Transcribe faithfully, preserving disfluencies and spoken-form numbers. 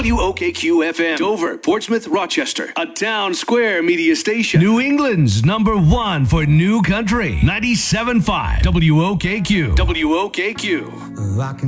W O K Q F M. Dover, Portsmouth, Rochester. A Town Square media station. New England's number one for new country. ninety-seven point five W O K Q. W O K Q.